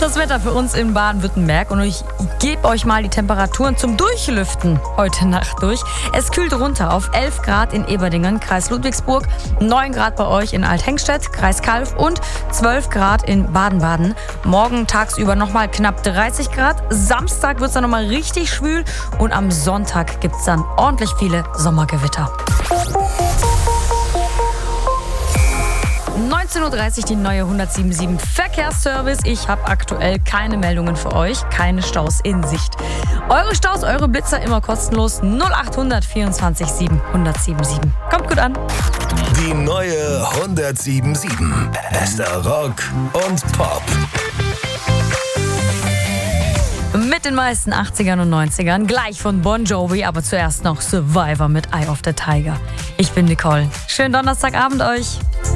Das Wetter für uns in Baden-Württemberg und ich gebe euch mal die Temperaturen zum Durchlüften heute Nacht durch. Es kühlt runter auf 11 Grad in Eberdingen, Kreis Ludwigsburg, 9 Grad bei euch in Althengstedt, Kreis Calw und 12 Grad in Baden-Baden. Morgen tagsüber nochmal knapp 30 Grad. Samstag wird es dann nochmal richtig schwül und am Sonntag gibt es dann ordentlich viele Sommergewitter. 19.30 Uhr die neue 177 Verkehrsservice. Ich habe aktuell keine Meldungen für euch, keine Staus in Sicht. Eure Staus, eure Blitzer immer kostenlos 0800 24 7 1077. Kommt gut an. Die neue 177. Bester Rock und Pop. Mit den meisten 80ern und 90ern, gleich von Bon Jovi, aber zuerst noch Survivor mit Eye of the Tiger. Ich bin Nicole. Schönen Donnerstagabend euch.